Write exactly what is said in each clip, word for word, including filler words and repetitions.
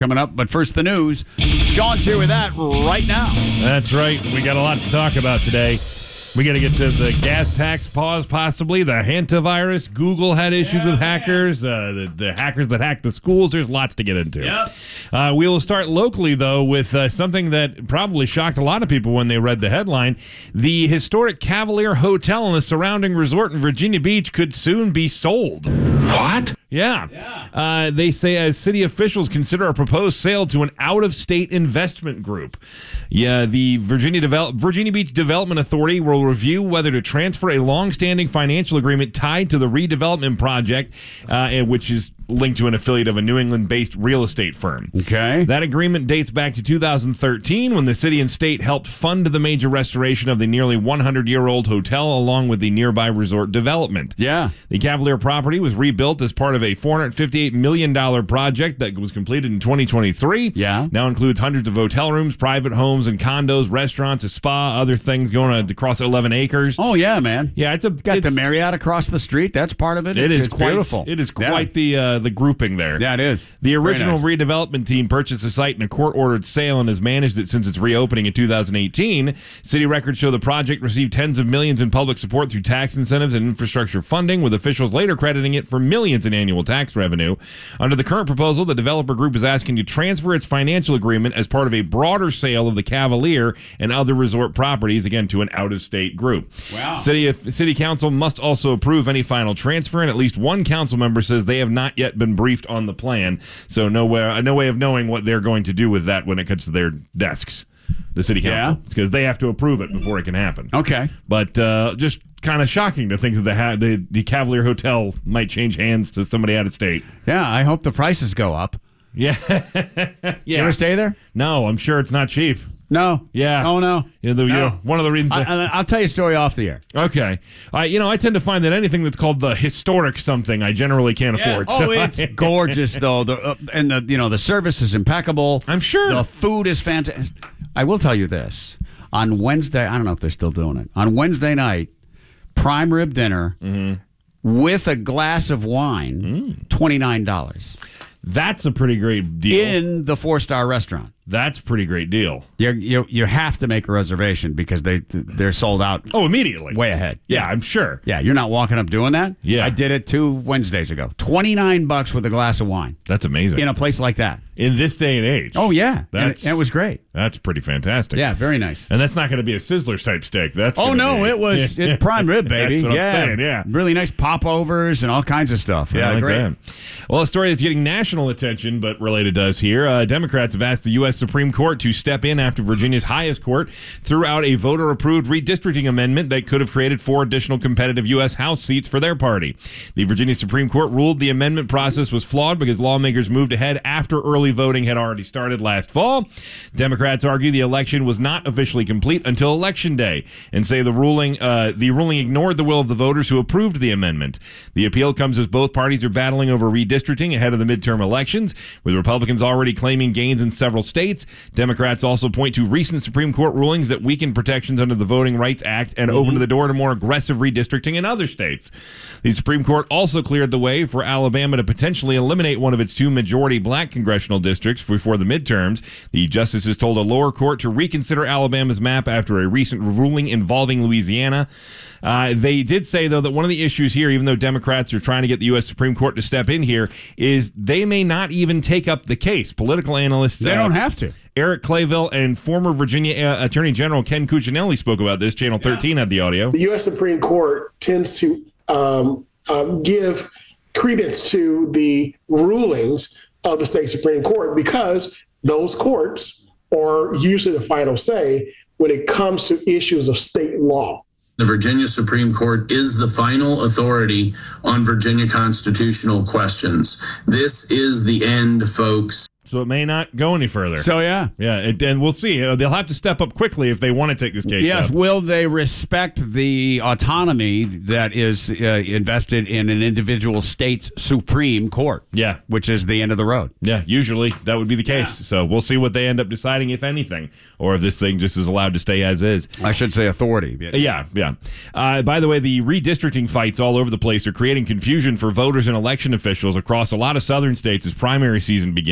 coming up. But first, the news. Sean's here with that right now. That's right. We got a lot to talk about today. We got to get to the gas tax pause, possibly, the hantavirus. Google had issues yeah, with hackers, uh, the, the hackers that hacked the schools. There's lots to get into. Yep. Uh, we will start locally, though, with uh, something that probably shocked a lot of people when they read the headline. The historic Cavalier Hotel and the surrounding resort in Virginia Beach could soon be sold. What? Yeah. yeah. Uh, they say as city officials consider a proposed sale to an out-of-state investment group. Yeah, the Virginia Devel- Virginia Beach Development Authority will review whether to transfer a long-standing financial agreement tied to the redevelopment project, uh, which is linked to an affiliate of a New England-based real estate firm. Okay. That agreement dates back to two thousand thirteen when the city and state helped fund the major restoration of the nearly one hundred year old hotel along with the nearby resort development. Yeah. The Cavalier property was rebuilt as part of a four hundred fifty-eight million dollars project that was completed in twenty twenty-three. Yeah. Now includes hundreds of hotel rooms, private homes and condos, restaurants, a spa, other things going across eleven acres. Oh, yeah, man. Yeah, it's a Got it's, the Marriott across the street. That's part of it. It It's, is it's quite beautiful. It is Yeah. quite the uh, the grouping there. Yeah, it is. The Very original nice. redevelopment team purchased the site in a court-ordered sale and has managed it since its reopening in two thousand eighteen. City records show the project received tens of millions in public support through tax incentives and infrastructure funding, with officials later crediting it for millions in annual tax revenue. Under the current proposal, the developer group is asking to transfer its financial agreement as part of a broader sale of the Cavalier and other resort properties, again, to an out-of-state group. Wow. City, City Council must also approve any final transfer, and at least one council member says they have not yet been briefed on the plan, so no way, no way of knowing what they're going to do with that when it comes to their desks, the city council. Yeah. It's because they have to approve it before it can happen. Okay. But uh, just kind of shocking to think that the, ha- the the Cavalier Hotel might change hands to somebody out of state. Yeah, I hope the prices go up. Yeah. You yeah. ever stay there? No, I'm sure it's not cheap. No. Yeah. Oh, no. You know, the, No. you know, one of the reasons. I, I, I- I'll tell you a story off the air. okay. I, you know, I tend to find that anything that's called the historic something, I generally can't afford. Oh, so it's I- gorgeous though. The uh, and the you know the service is impeccable. I'm sure. The food is fantastic. I will tell you this: on Wednesday, I don't know if they're still doing it. On Wednesday night, prime rib dinner Mm-hmm. with a glass of wine, Mm. twenty nine dollars That's a pretty great deal. in the four star restaurant. That's a pretty great deal. You you you have to make a reservation because they they're sold out Oh, immediately. way ahead. Yeah, I'm sure. Yeah, you're not walking up doing that. Yeah. I did it two Wednesdays ago. twenty nine bucks with a glass of wine That's amazing. in a place like that. In this day and age. Oh yeah, and That's- it, and it was great. That's pretty fantastic. Yeah, very nice. And that's not going to be a Sizzler type steak. That's Oh gonna no, be- it was it prime rib, baby. That's what yeah, I'm saying, yeah. really nice popovers and all kinds of stuff. Yeah, I like great. that. Well, a story that's getting national attention, but related to us here. Uh, Democrats have asked the U S Supreme Court to step in after Virginia's highest court threw out a voter-approved redistricting amendment that could have created four additional competitive U S House seats for their party. The Virginia Supreme Court ruled the amendment process was flawed because lawmakers moved ahead after early voting had already started last fall. Democrats argue the election was not officially complete until Election Day and say the ruling uh, the ruling ignored the will of the voters who approved the amendment. The appeal comes as both parties are battling over redistricting ahead of the midterm elections, with Republicans already claiming gains in several states. Democrats also point to recent Supreme Court rulings that weaken protections under the Voting Rights Act and mm-hmm. open the door to more aggressive redistricting in other states. The Supreme Court also cleared the way for Alabama to potentially eliminate one of its two majority black congressional districts before the midterms. The justices told a lower court to reconsider Alabama's map after a recent ruling involving Louisiana. Uh, they did say, though, that one of the issues here, even though Democrats are trying to get the U S Supreme Court to step in here, is they may not even take up the case. Political analysts... They uh, don't have to. Eric Clayville and former Virginia uh, Attorney General Ken Cuccinelli spoke about this. Channel thirteen had the audio. The U S Supreme Court tends to um, um, give credence to the rulings of the state Supreme Court because those courts are usually the final say when it comes to issues of state law. The Virginia Supreme Court is the final authority on Virginia constitutional questions. This is the end, folks. So it may not go any further. So, yeah. Yeah, it, and we'll see. Uh, they'll have to step up quickly if they want to take this case Yes, up. will they respect the autonomy that is uh, invested in an individual state's Supreme Court? Yeah. Which is the end of the road. Yeah, usually that would be the case. Yeah. So we'll see what they end up deciding, if anything, or if this thing just is allowed to stay as is. I should say authority. Yeah, yeah. Uh, by the way, the redistricting fights all over the place are creating confusion for voters and election officials across a lot of southern states as primary season begins.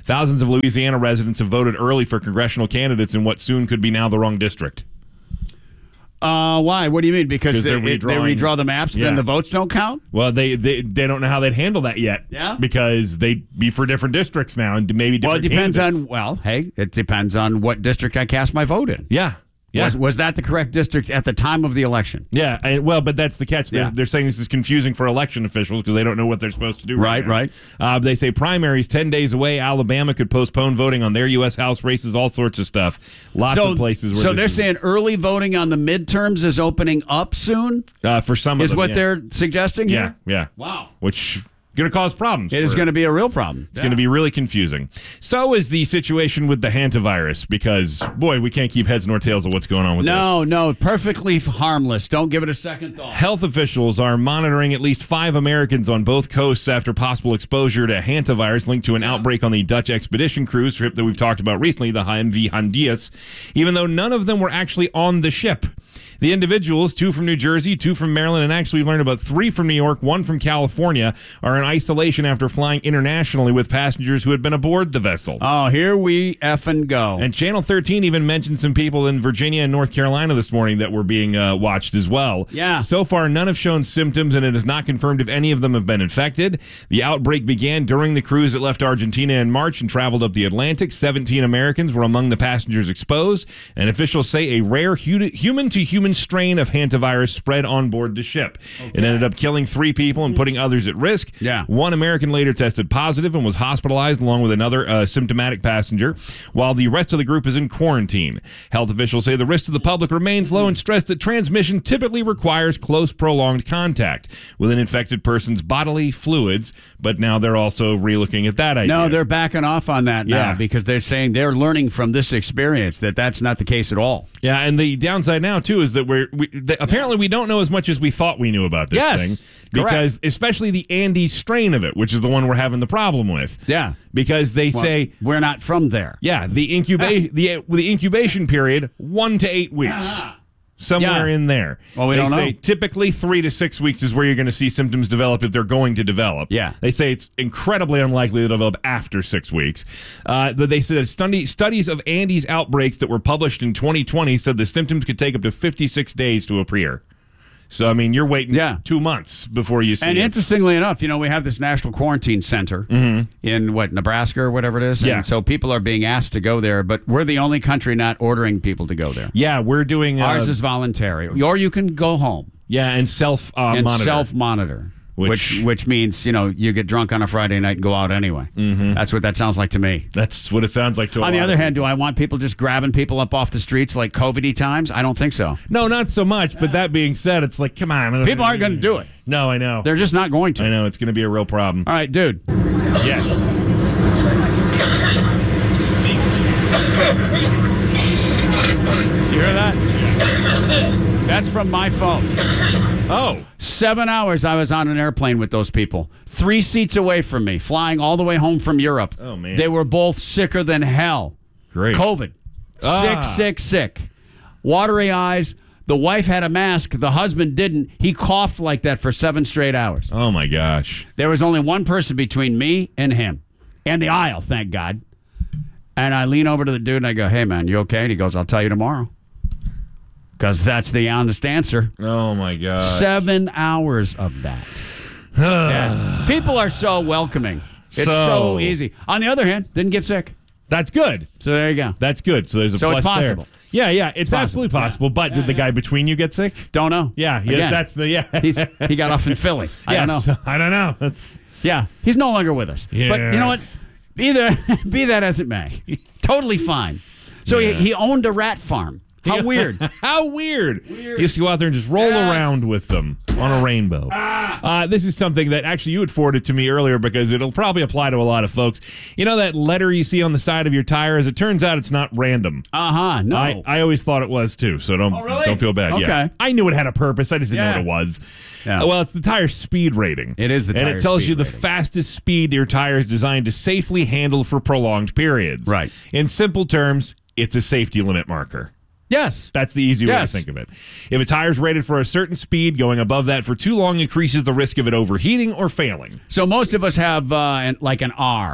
Thousands of Louisiana residents have voted early for congressional candidates in what soon could be now the wrong district. Uh, why? What do you mean? Because they, they're it- they redrawing- redraw the maps, Yeah. then the votes don't count? Well, they, they they don't know how they'd handle that yet. Yeah? Because they'd be for different districts now and maybe different Well, it depends candidates. on, well, hey, it depends on what district I cast my vote in. Yeah. Yeah. Was, was that the correct district at the time of the election? Yeah, and, well, but that's the catch. They're, Yeah. they're saying this is confusing for election officials because they don't know what they're supposed to do. Right, now. right. Uh, they say primaries ten days away. Alabama could postpone voting on their U S House races. All sorts of stuff. Lots so, of places. Where so this they're is, saying early voting on the midterms is opening up soon? uh, for some of Is them, what yeah. they're suggesting Yeah, here? yeah. Wow. Which going to cause problems. It is for- going to be a real problem. It's going to be really confusing. So is the situation with the hantavirus because, boy, we can't keep heads nor tails of what's going on with this. No, no, perfectly harmless. Don't give it a second thought. Health officials are monitoring at least five Americans on both coasts after possible exposure to hantavirus linked to an outbreak on the Dutch expedition cruise trip that we've talked about recently, the M V Hondias, even though none of them were actually on the ship. The individuals, two from New Jersey, two from Maryland, and actually we've learned about three from New York, one from California, are in isolation after flying internationally with passengers who had been aboard the vessel. Oh, here we effing go. And Channel thirteen even mentioned some people in Virginia and North Carolina this morning that were being uh, watched as well. Yeah. So far, none have shown symptoms, and it is not confirmed if any of them have been infected. The outbreak began during the cruise that left Argentina in March and traveled up the Atlantic. seventeen Americans were among the passengers exposed, and officials say a rare hu- human-to-human strain of hantavirus spread on board the ship. It ended up killing three people and putting others at risk. Yeah. One American later tested positive and was hospitalized along with another uh, symptomatic passenger, while the rest of the group is in quarantine. Health officials say the risk to the public remains low and stress that transmission typically requires close, prolonged contact with an infected person's bodily fluids, but now they're also re-looking at that idea. No, they're backing off on that now Yeah. because they're saying they're learning from this experience that that's not the case at all. Yeah, and the downside now, too, is that we're we, that apparently we don't know as much as we thought we knew about this Yes, thing. Because especially the Andes strain of it, which is the one we're having the problem with. Yeah. Because they Well, say... we're not from there. Yeah, the incuba- the the incubation period one to eight weeks, somewhere Yeah. in there. Well, we they don't say know. typically three to six weeks is where you're going to see symptoms develop if they're going to develop. Yeah. they say it's incredibly unlikely to develop after six weeks. Uh, but they said study, studies of Andes outbreaks that were published in twenty twenty said the symptoms could take up to fifty-six days to appear. So, I mean, you're waiting Yeah. two months before you see And it. interestingly enough, you know, we have this national quarantine center in what, Nebraska or whatever it is. Yeah. And so people are being asked to go there, but we're the only country not ordering people to go there. Yeah, we're doing... Uh, Ours is voluntary. Or you can go home yeah, and self uh, and monitor. self-monitor. Which- Which, which means, you know, you get drunk on a Friday night and go out anyway. Mm-hmm. That's what that sounds like to me. That's what it sounds like to a On the lot other of hand, do I want people just grabbing people up off the streets like COVID-y times? I don't think so. No, not so much. But that being said, it's like, come on. People aren't going to do it. No, I know. They're just not going to. I know. It's going to be a real problem. All right, dude. Yes. You hear that? That's from my phone. Oh. Seven hours I was on an airplane with those people. Three seats away from me, flying all the way home from Europe. Oh, man. They were both sicker than hell. Great. COVID. Ah. Sick, sick, sick. Watery eyes. The wife had a mask. The husband didn't. He coughed like that for seven straight hours. Oh, my gosh. There was only one person between me and him. And the aisle, thank God. And I lean over to the dude and I go, hey, man, you okay? And he goes, I'll tell you tomorrow. Because that's the honest answer. Oh, my God. Seven hours of that. Yeah. People are so welcoming. It's so, So- easy. On the other hand, didn't get sick. That's good. So there you go. That's good. So there's a So it's plus possible. there. Yeah, yeah. It's, possible. absolutely possible. But Yeah, did the yeah. guy between you get sick? Don't know. Yeah, yeah. Again, That's the, yeah. he's, he got off in Philly. I don't know. Yes, I don't know. That's... Yeah, he's no longer with us. But Yeah. you know what? Either be that as it may, totally fine. So Yeah. he, he owned a rat farm. How weird. How weird. You used to go out there and just roll Yes. around with them on a rainbow. Uh, this is something that actually you had forwarded to me earlier because it'll probably apply to a lot of folks. You know that letter you see on the side of your tire? As it turns out, it's not random. Uh huh. No. I, I always thought it was too, so don't Oh, really? don't feel bad. Yeah. Okay. I knew it had a purpose. I just didn't Yeah. know what it was. Yeah. Uh, well, it's the tire speed rating. It is the and tire it tells speed you the rating. fastest speed your tire is designed to safely handle for prolonged periods. Right. In simple terms, it's a safety limit marker. yes. That's the easy way Yes. to think of it. If a tire's rated for a certain speed, going above that for too long increases the risk of it overheating or failing. So most of us have uh, an, like an R. Yeah.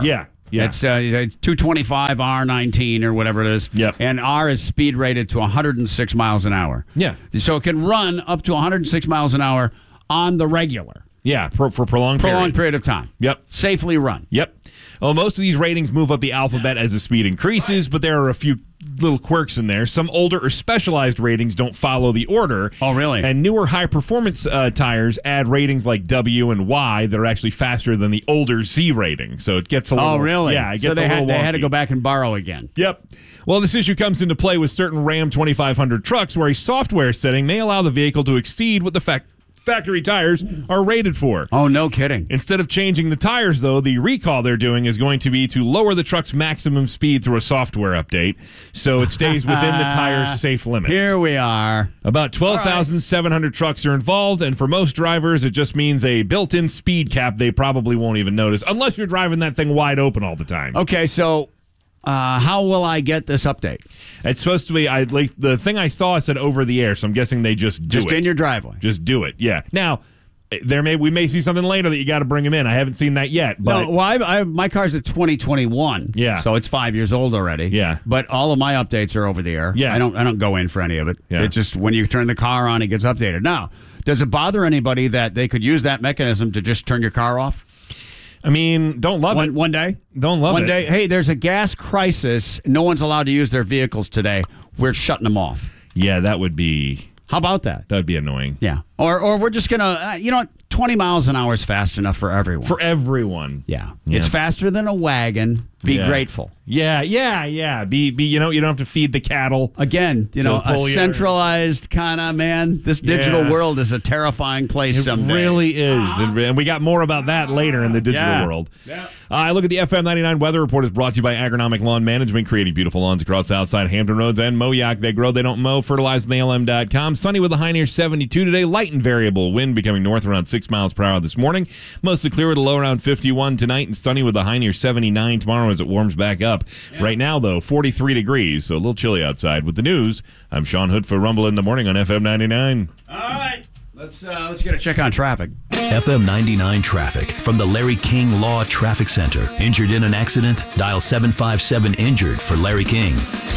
Yeah. It's, uh, it's two twenty-five R nineteen or whatever it is. Yep. And R is speed rated to one hundred six miles an hour. Yeah. So it can run up to one hundred six miles an hour on the regular. Yeah, for, for prolonged Prolonged periods. period of time. Yep. Safely run. Yep. Well, most of these ratings move up the alphabet as the speed increases, but there are a few little quirks in there. Some older or specialized ratings don't follow the order. Oh, really? And newer high-performance uh, tires add ratings like W and Y that are actually faster than the older Z rating. So it gets a little... Oh, really? Yeah, it gets so they a little had, they had to wonky. go back and borrow again. Yep. Well, this issue comes into play with certain Ram twenty-five hundred trucks where a software setting may allow the vehicle to exceed what the fact factory tires are rated for. Oh, no kidding. Instead of changing the tires, though, the recall they're doing is going to be to lower the truck's maximum speed through a software update so it stays within the tire's safe limits. Here we are. About twelve thousand seven hundred trucks are involved, and for most drivers, it just means a built-in speed cap they probably won't even notice, unless you're driving that thing wide open all the time. Okay, so uh, how will I get this update? It's supposed to be, I like the thing I saw said over the air, so I'm guessing they just do Just it. in your driveway. Just do it, yeah. Now, there may we may see something later that you got to bring them in. I haven't seen that yet. But No, well, I, I, my car's a twenty twenty-one. Yeah. So it's five years old already. Yeah. But all of my updates are over the air. Yeah. I don't I don't go in for any of it. Yeah. It just, when you turn the car on, it gets updated. Now, does it bother anybody that they could use that mechanism to just turn your car off? I mean, don't love One, it. one day? Don't love One it. day, hey, there's a gas crisis. No one's allowed to use their vehicles today. We're shutting them off. Yeah, that would be How about that? that would be annoying Yeah. Or or we're just going to, uh, you know what? twenty miles an hour is fast enough for everyone. for everyone. yeah. Yeah. It's faster than a wagon. Be Yeah. grateful. Yeah, yeah, yeah. Be be you know you don't have to feed the cattle. Again, you So know, pull a your- centralized kind of, man, this digital Yeah. world is a terrifying place It someday. really is, and, and we got more about that later in the digital Yeah. world. Uh, I look at the F M ninety-nine weather report is brought to you by Agronomic Lawn Management, creating beautiful lawns across the outside Hampton Roads and Moyac. They grow, they don't mow. Fertilize with A L M dot com. Sunny with a high near seventy-two today. Light and variable wind becoming north around six miles per hour this morning. Mostly clear with a low around fifty-one tonight, and sunny with a high near seventy-nine tomorrow as it warms back up. Right now, though, forty-three degrees, so a little chilly outside. With the news, I'm Sean Hood for Rumble in the Morning on F M ninety-nine. All right. Let's, uh, let's get a check on traffic. F M ninety-nine traffic from the Larry King Law Traffic Center. Injured in an accident? Dial seven five seven injured for Larry King.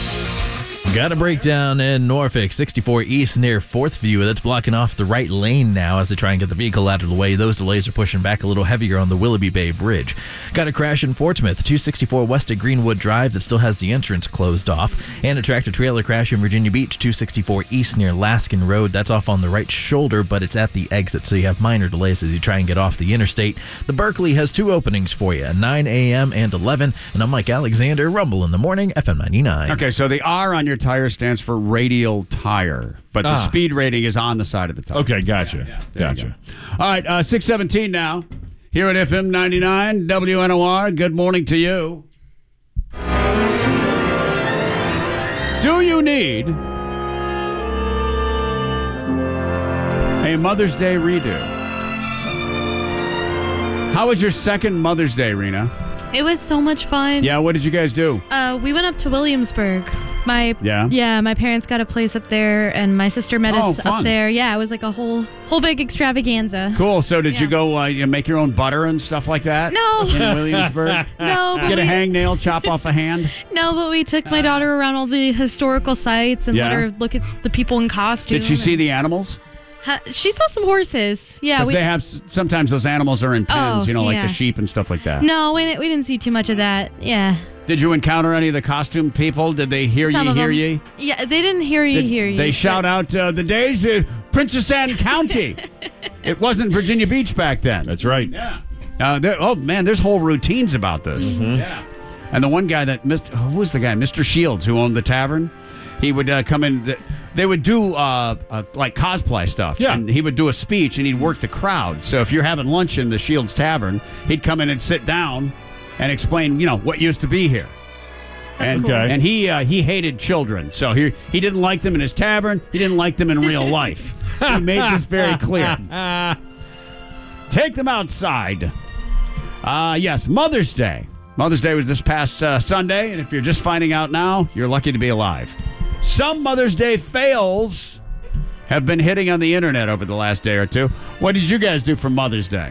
Got a breakdown in Norfolk, sixty-four East near fourth View. That's blocking off the right lane now as they try and get the vehicle out of the way. Those delays are pushing back a little heavier on the Willoughby Bay Bridge. Got a crash in Portsmouth, two sixty-four West of Greenwood Drive that still has the entrance closed off. And a tractor-trailer crash in Virginia Beach, two sixty-four East near Laskin Road. That's off on the right shoulder, but it's at the exit, so you have minor delays as you try and get off the interstate. The Berkeley has two openings for you, nine a.m. and eleven. And I'm Mike Alexander, Rumble in the Morning, F M ninety-nine. Okay, so the R on your tire stands for radial tire, but the Ah. speed rating is on the side of the tire. Okay, gotcha. There you Gotcha. All right, uh, six seventeen now. Here at F M ninety-nine, W N O R, good morning to you. Do you need a Mother's Day redo? How was your second Mother's Day, Rena? It was so much fun. Yeah, what did you guys do? Uh, we went up to Williamsburg. My Yeah? yeah, my parents got a place up there, and my sister met Oh, us fun. up there. Yeah, it was like a whole whole big extravaganza. Cool. So did you Yeah. go uh, you make your own butter and stuff like that? No. In Williamsburg? No, but Get a we, hangnail, chop off a hand? no, but we took my daughter around all the historical sites and Yeah. let her look at the people in costume. Did she see the animals? Ha- she saw some horses. Yeah, Because we. they have, sometimes those animals are in pens, Oh, you know, like yeah. the sheep and stuff like that. No, we didn't, we didn't see too much of that. Yeah. Did you encounter any of the costume people? Did they hear Some ye, of hear them. ye? Yeah, they didn't hear you, Did hear you. they shout out uh, the days of Princess Anne County? It wasn't Virginia Beach back then. That's right. Yeah. Uh, there, oh, man, there's whole routines about this. Mm-hmm. Yeah. And the one guy that missed, who was the guy? Mister Shields, who owned the tavern. He would uh, come in. The, they would do uh, uh, like cosplay stuff. Yeah. And he would do a speech and he'd work the crowd. So if you're having lunch in the Shields Tavern, he'd come in and sit down and explain, you know, what used to be here. That's and cool. Okay. and he uh, he hated children, so he he didn't like them in his tavern. He didn't like them in real life. He made this very clear. Take them outside. Uh, yes, Mother's Day. Mother's Day was this past uh, Sunday, and if you're just finding out now, you're lucky to be alive. Some Mother's Day fails have been hitting on the internet over the last day or two. What did you guys do for Mother's Day?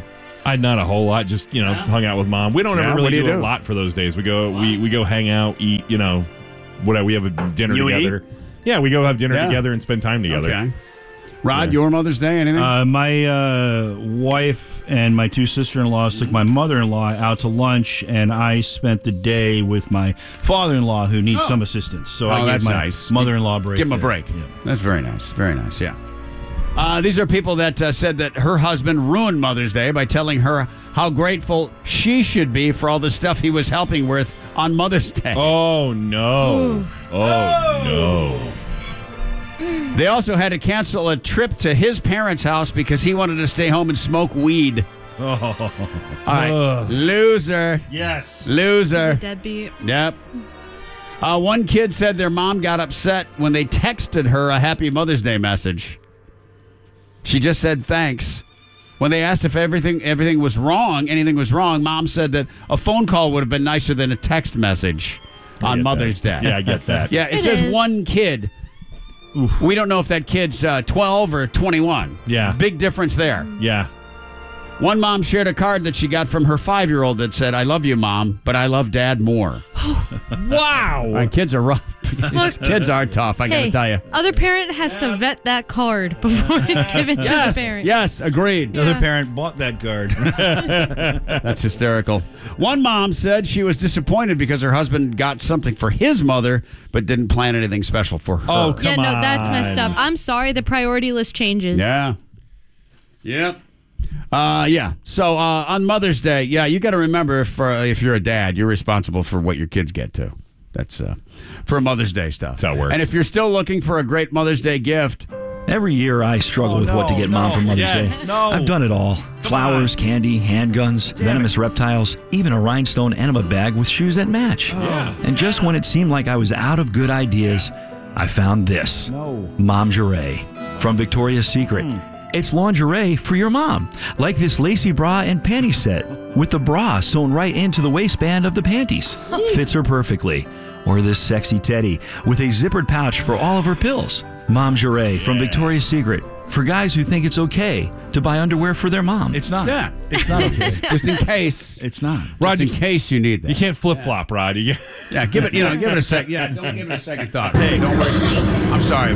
I not a whole lot. Just you know, Yeah. hung out with mom. We don't Yeah, ever what really do do, you a do? lot for those days. We go we we go hang out, eat. You know, whatever. We have a dinner You together. Yeah, we go have dinner Yeah. together and spend time together. Okay. Rod, Yeah. your Mother's Day, anything? Uh, my uh, wife and my two sister-in-laws took my mother-in-law out to lunch, and I spent the day with my father-in-law, who needs Oh. some assistance. So Oh, I gave that's my nice. mother-in-law a break. Give him a there. break. Yeah. That's very nice. Very nice, yeah. Uh, these are people that uh, said that her husband ruined Mother's Day by telling her how grateful she should be for all the stuff he was helping with on Mother's Day. Oh no! Oh no! They also had to cancel a trip to his parents' house because he wanted to stay home and smoke weed. Oh. All right. Ugh. Loser. Yes. Loser. He's a deadbeat. Yep. Uh, one kid said their mom got upset when they texted her a Happy Mother's Day message. She just said thanks. When they asked if everything everything was wrong, anything was wrong, mom said that a phone call would have been nicer than a text message on get Mother's that. Day. Yeah, I get that. Yeah, it, It says is. one kid. We don't know if that kid's uh, twelve or twenty-one. Yeah. Big difference there. Yeah. One mom shared a card that she got from her five-year-old that said, I love you, Mom, but I love Dad more. Wow. All right, kids are rough. Look- Kids are tough, I got Hey, to tell you. other parent has to vet that card before it's given to Yes, the parent. yes, agreed. The other Yeah. parent bought that card. That's hysterical. One mom said she was disappointed because her husband got something for his mother, but didn't plan anything special for her. Oh, Yeah, come no, that's messed on. up. I'm sorry, the priority list changes. Yeah. Yep. Uh, yeah. So uh, on Mother's Day, yeah, you got to remember if uh, if you're a dad, you're responsible for what your kids get too. That's uh, for Mother's Day stuff. That's how it works. And if you're still looking for a great Mother's Day gift, Every year I struggle Oh, with what to no, get mom no, for Mother's yes, Day. no. I've done it all. Flowers, candy, handguns, venomous reptiles, even a rhinestone enema bag with shoes that match. And just when it seemed like I was out of good ideas, I found this. No. Momgeray from Victoria's Secret. It's lingerie for your mom, like this lacy bra and panty set with the bra sewn right into the waistband of the panties. Fits her perfectly. Or this sexy teddy with a zippered pouch for all of her pills. Momgeray from Victoria's Secret for guys who think it's okay to buy underwear for their mom. It's not. yeah, It's not okay. just in case, It's not. just in case you need that. You can't flip flop, Rod. You Yeah, give it. You know, give it a sec. Yeah, don't give it a second thought. Hey, don't worry. I'm sorry.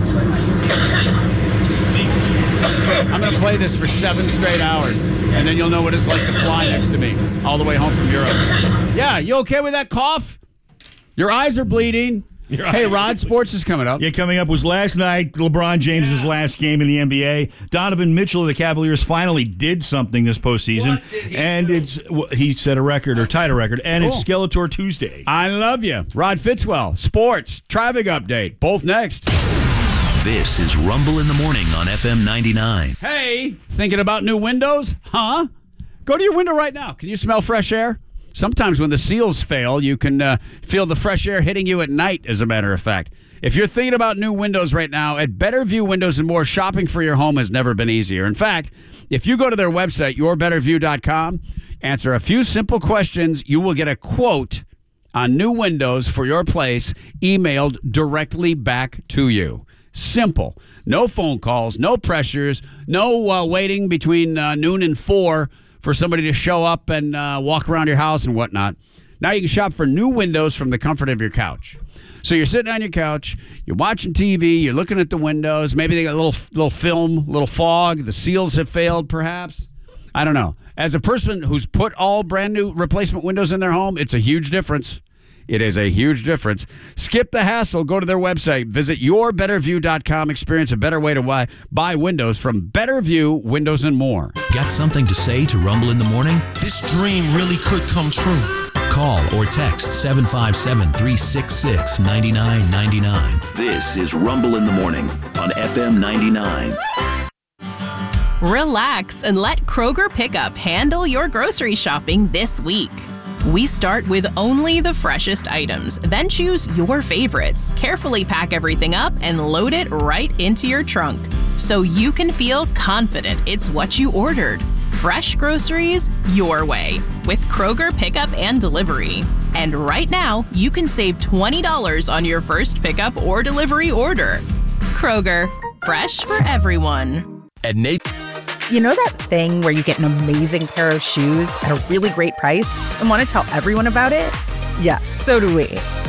I'm going to play this for seven straight hours, and then you'll know what it's like to fly next to me all the way home from Europe. Yeah, you okay with that cough? Your eyes are bleeding. Your Hey, eyes- Rod, sports is coming up. Yeah, coming up was last night, LeBron James' last game in the N B A. Donovan Mitchell of the Cavaliers finally did something this postseason. What did he and do? it's well, he set a record or tied a record, and it's Cool. Skeletor Tuesday. I love you. Rod Fitzwell, sports, traffic update, both next. This is Rumble in the Morning on F M ninety-nine. Hey, thinking about new windows? Huh? Go to your window right now. Can you smell fresh air? Sometimes when the seals fail, you can uh, feel the fresh air hitting you at night, as a matter of fact. If you're thinking about new windows right now, at Better View Windows and More, shopping for your home has never been easier. In fact, if you go to their website, your better view dot com, answer a few simple questions, you will get a quote on new windows for your place emailed directly back to you. Simple. No phone calls, no pressures, no uh, waiting between uh, noon and four for somebody to show up and uh, walk around your house and whatnot. Now you can shop for new windows from the comfort of your couch. So you're sitting on your couch, you're watching T V, you're looking at the windows. Maybe they got a little little film, little fog. The seals have failed, perhaps. I don't know. As a person who's put all brand new replacement windows in their home, it's a huge difference. It is a huge difference. Skip the hassle. Go to their website. Visit your better view dot com. Experience a better way to buy, buy windows from Better View Windows and More. Got something to say to Rumble in the Morning? This dream really could come true. Call or text seven five seven, three six six, nine nine nine nine. This is Rumble in the Morning on F M ninety-nine. Relax and let Kroger Pickup handle your grocery shopping this week. We start with only the freshest items, then choose your favorites, carefully pack everything up, and load it right into your trunk so you can feel confident it's what you ordered. Fresh groceries your way with Kroger Pickup and Delivery. And right now, you can save twenty dollars on your first pickup or delivery order. Kroger, fresh for everyone. At Nate. You know that thing where you get an amazing pair of shoes at a really great price and want to tell everyone about it? Yeah, so do we.